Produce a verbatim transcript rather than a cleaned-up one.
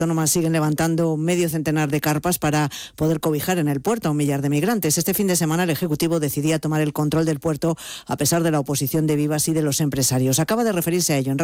autónomas siguen levantando medio centenar de carpas para poder cobijar en el puerto a un millar de migrantes. Este fin de semana el Ejecutivo decidía tomar el control del puerto a pesar de la oposición de Vivas y de los empresarios. Acaba de referirse a ello en